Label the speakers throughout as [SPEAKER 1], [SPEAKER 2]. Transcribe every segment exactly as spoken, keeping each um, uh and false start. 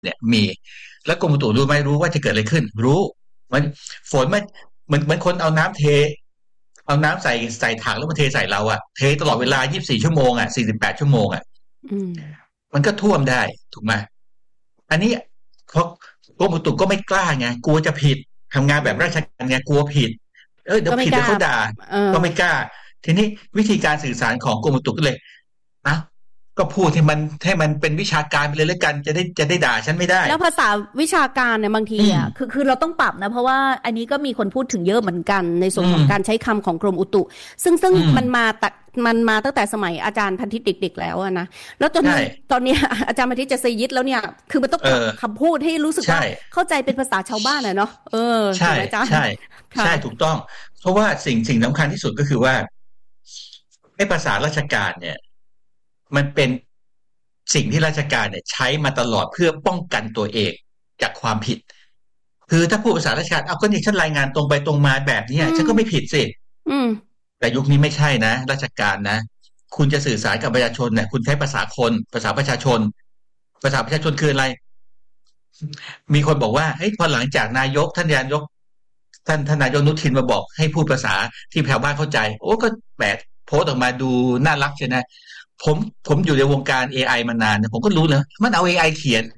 [SPEAKER 1] เนี่ยมีแล้วกรมอุตุรู้ไหมรู้ว่าจะเกิดอะไรขึ้นรู้มันฝนมันเหมือนเหมือนคนเอาน้ำเทเอาน้ำใส่ใส่ถังแล้วมันเทใส่เราอะเทตลอดเวลายี่สิบสี่ชั่วโมงอะสี่สิบแปดชั่วโมงอะมันก็ท่วมได้ถูกไหมอันนี้เพราะกรมอุตุก็ไม่กล้าไงกลัวจะผิดทำงานแบบราชการไงกลัวผิดเออเดี๋ยวผิดเดี๋ยวเขาด่าก็ไม่กล้าทีนี้วิธีการสื่อสารของกรมอุตุก็เลยอ่ะก็พูดให้มันให้มันเป็นวิชาการไปเลยแล้วกันจะได้จะได้ด่าฉันไม่ได้
[SPEAKER 2] แล้วภาษาวิชาการเนี่ยบางทีอ่ะคือคือเราต้องปรับนะเพราะว่าอันนี้ก็มีคนพูดถึงเยอะเหมือนกันในส่วนของการใช้คำของกรมอุตุซึ่งซึ่งมันมาแต่มันมาตั้งแต่สมัยอาจารย์พันธิตเด็กๆแล้วนะแล้วตอนนี้ตอนนี้อาจารย์พันธิตจะเซยิดแล้วเนี่ยคือมันต้องปรับคำพูดให้รู้สึกว่าเข้าใจเป็นภาษาชาวบ้านอะเนาะเออ
[SPEAKER 1] ใช่ใช่ใช่ถูกต้องเพราะว่าสิ่งสิ่งสำคัญที่สุดก็คือว่าไอ้ภาษาราชการเนี่ยมันเป็นสิ่งที่ราชการเนี่ยใช้มาตลอดเพื่อป้องกันตัวเองจากความผิดคือถ้าพูดภาษาราชการเอาก็นี่ฉันรายงานตรงไปตรงมาแบบนี้ฉันก็ไม่ผิดสิแต่ยุคนี้ไม่ใช่นะราชการนะคุณจะสื่อสารกับประชาชนเนี่ยคุณใช้ภาษาคนภาษาประชาชนภาษาประชาชนคืออะไรมีคนบอกว่าเฮ้ยพอหลังจากนายกท่านนายกท่านท่านนายกอนุทินมาบอกให้พูดภาษาที่ชาวบ้านเข้าใจโอ้ก็แบบโพสต์ออกมาดูน่ารักใช่ไหมผมผมอยู่ในวงการ เอ ไอ มานานนะผมก็รู้นะมันเอา เอ ไอ เขียน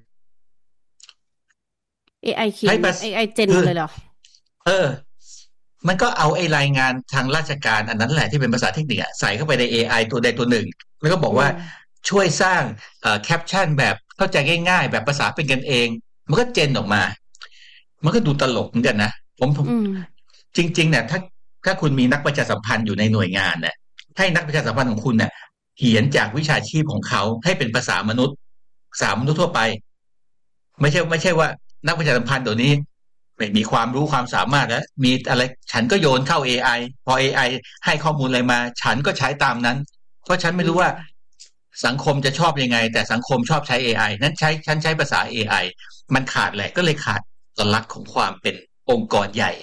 [SPEAKER 2] เอ ไอ เขียน เอ ไอ เจนเลยเหรอ
[SPEAKER 1] เออมันก็เอาไอ้รายงานทางราชการอันนั้นแหละที่เป็นภาษาเทคนิคใส่เข้าไปใน เอ ไอ ตัวใดตัวหนึ่งแล้วก็บอกว่าช่วยสร้างเอ่อแคปชั่นแบบเข้าใจง่ายๆแบบภาษาเป็นกันเองมันก็เจนออกมามันก็ดูตลกเหมือนกันนะผมผมจริงๆเนี่ยถ้าถ้าคุณมีนักประชาสัมพันธ์อยู่ในหน่วยงานเนี่ยให้นักประชาสัมพันธ์ของคุณเนี่ยเขียนจากวิชาชีพของเขาให้เป็นภาษามนุษย์ภาษามนุษย์ทั่วไปไม่ใช่ไม่ใช่ว่านักประชาสัมพันธ์ตัวนี้ไม่มีความรู้ความสามารถแล้วมีอะไรฉันก็โยนเข้า เอ ไอ พอ เอ ไอ ให้ข้อมูลอะไรมาฉันก็ใช้ตามนั้นเพราะฉันไม่รู้ว่าสังคมจะชอบยังไงแต่สังคมชอบใช้ เอ ไอ นั้นใช้ฉันใช้ภาษา เอ ไอ มันขาดแหละก็เลยขาดเอกลักษณ์ของความเป็นองค์กรใหญ่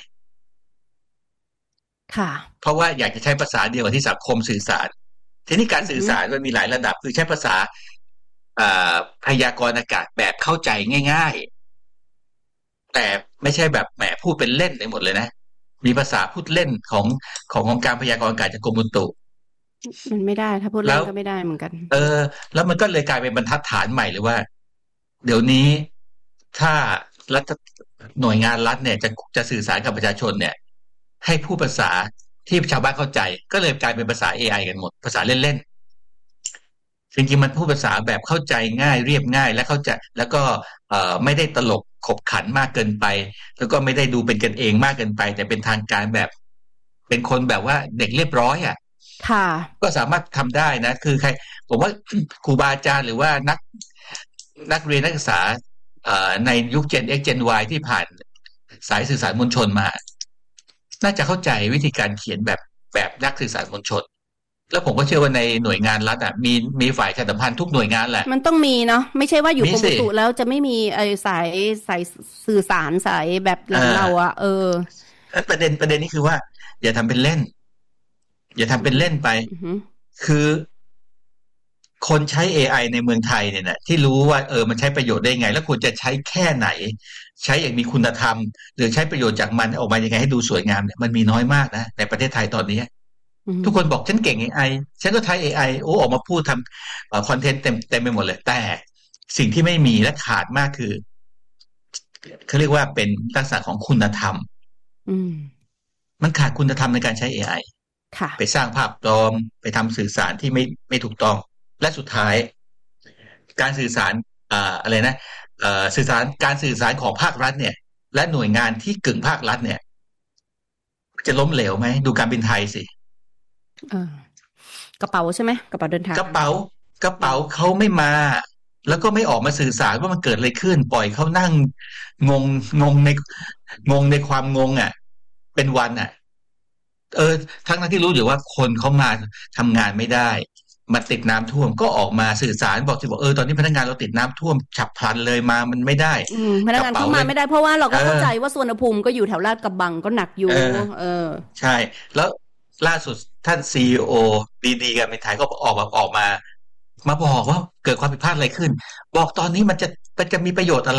[SPEAKER 2] ค่ะ
[SPEAKER 1] เพราะว่าอยากจะใช้ภาษาเดียวกับที่สังคมสื่อสารทีนี้การสื่อสารมันมีหลายระดับคือใช้ภาษาพยากรณ์อากาศแบบเข้าใจง่ายๆแต่ไม่ใช่แบบแหมพูดเป็นเล่นไปหมดเลยนะมีภาษาพูดเล่นของขององค์การพยากรณ์อากาศจากกรมอุตุ
[SPEAKER 2] มันไม่ได้ถ้าพูดเล่นก็ไม่ได้เหมือนกัน
[SPEAKER 1] เออแล้วมันก็เลยกลายเป็นบรรทัดฐานใหม่เลยว่าเดี๋ยวนี้ถ้ารัฐหน่วยงานรัฐเนี่ยจะจะสื่อสารกับประชาชนเนี่ยให้พูดภาษาที่ชาวบ้านเข้าใจก็เลยกลายเป็นภาษา เอ ไอ กันหมดภาษาเล่นๆจริงๆมันพูดภาษาแบบเข้าใจง่ายเรียบง่ายและเข้าใจแล้วก็เอ่อไม่ได้ตลกขบขันมากเกินไปแล้วก็ไม่ได้ดูเป็นกันเองมากเกินไปแต่เป็นทางการแบบเป็นคนแบบว่าเด็กเรียบร้อยอ่ะ
[SPEAKER 2] ค่ะ
[SPEAKER 1] ก็สามารถทำได้นะคือใครผมว่าครูบาอาจารย์หรือว่านักนักเรียนนักศึกษาเอ่อในยุค Gen X Gen Y ที่ผ่านสายสื่อสารมวลชนมาน่าจะเข้าใจวิธีการเขียนแบบแบบนักสื่อสารมวลชนแล้วผมก็เชื่อว่าในหน่วยงานรัฐอ่ะมีมีฝ่ายประชาสัมพันธ์ทุกหน่วยงานแหละ
[SPEAKER 2] มันต้องมีเนาะไม่ใช่ว่าอยู่กรมอุตุแล้วจะไม่มีไอ้สายสายสื่อสารสายแบบเราอ่ะเออ
[SPEAKER 1] ประเด็นประเด็นนี้คือว่าอย่าทำเป็นเล่นอย่าทำเป็นเล่นไปคือคนใช้ เอ ไอ ในเมืองไทยเนี่ยนะที่รู้ว่าเออมันใช้ประโยชน์ได้ไงแล้วควรจะใช้แค่ไหนใช้อย่างมีคุณธรรมหรือใช้ประโยชน์จากมันออกมายังไงให้ดูสวยงามเนี่ยมันมีน้อยมากนะในประเทศไทยตอนนี้ทุกคนบอกฉันเก่ง เอ ไอ ฉันก็ใช้ เอ ไอ โอ้ออกมาพูดทำคอนเทนต์เต็มเต็มไปหมดเลยแต่สิ่งที่ไม่มีและขาดมากคือเขาเรียกว่าเป็นลักษณะของคุณธรรมมันขาดคุณธรรมในการใช้ เอ ไอ ไปสร้างภาพปลอมไปทำสื่อสารที่ไม่ไม่ถูกต้องและสุดท้ายการสื่อสารอ่าอะไรนะเอ่อสื่อสารการสื่อสารของภาครัฐเนี่ยและหน่วยงานที่กึ่งภาครัฐเนี่ยจะล้มเหลวไหมดูการบินไทยสิ
[SPEAKER 2] เออกระเป๋าใช่ไหมกระเป๋าเดินทาง
[SPEAKER 1] กระเป๋ากระเป๋าเขาไม่มาแล้วก็ไม่ออกมาสื่อสารว่ามันเกิดอะไรขึ้นปล่อยเขานั่งงงงงในงงในความงงอ่ะเป็นวันอ่ะเออทั้งนั้นที่รู้อยู่ว่าคนเขามาทำงานไม่ได้มาติดน้ำท่วมก็ออกมาสื่อสารบอกสิบอกเออตอนนี้พนักงานเราติดน้ำท่วมฉับพลันเลยมามันไม่ได้
[SPEAKER 2] พนักงานเข้ามาไม่ได้เพราะว่าเราก็เข้าใจว่าสุวรรณภูมิก็อยู่แถวลาดกระบังก็หนักอยู่เออ
[SPEAKER 1] ใช่แล้วล่าสุดท่าน ซี อี โอ ดีๆกันในไทยก็ออกมาออกมามาบอกว่าเกิดความผิดพลาดอะไรขึ้นบอกตอนนี้มันจะจะมีประโยชน์อะไร